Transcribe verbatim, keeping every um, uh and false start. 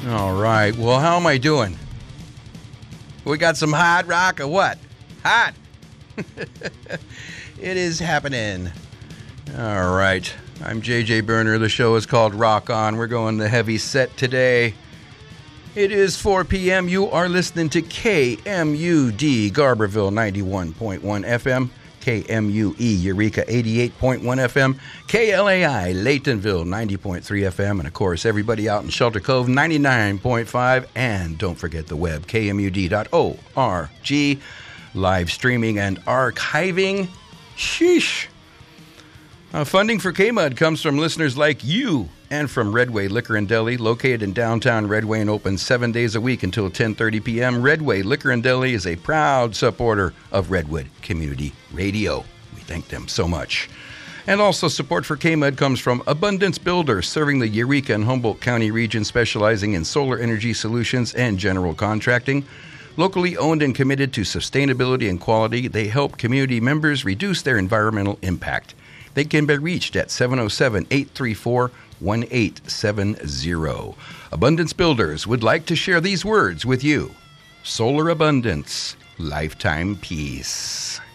All right. Well, how am I doing? We got some hot rock or what? Hot. It is happening. All right. I'm J J Burner. The show is called Rock On. We're going the heavy set today. It is four p.m. You are listening to K M U D Garberville ninety-one point one F M, K M U E Eureka eighty-eight point one F M, K L A I Laytonville ninety point three F M, and of course everybody out in Shelter Cove ninety-nine point five, and don't forget the web, K M U D dot org, live streaming and archiving. Sheesh. Uh, funding for K-Mud comes from listeners like you and from Redway Liquor and Deli, located in downtown Redway and open seven days a week until ten thirty p.m. Redway Liquor and Deli is a proud supporter of Redwood Community Radio. We thank them so much. And also support for K-Mud comes from Abundance Builders, serving the Eureka and Humboldt County region, specializing in solar energy solutions and general contracting. Locally owned and committed to sustainability and quality, they help community members reduce their environmental impact. They can be reached at seven oh seven, eight three four, one eight seven zero. Abundance Builders would like to share these words with you. Solar abundance, lifetime peace.